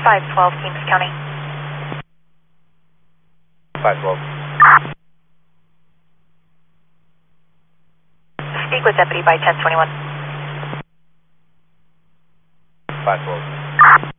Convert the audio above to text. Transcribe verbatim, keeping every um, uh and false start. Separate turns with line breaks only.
five twelve, Kings County.
five twelve.
Speak with Deputy by ten twenty-one.
five twelve.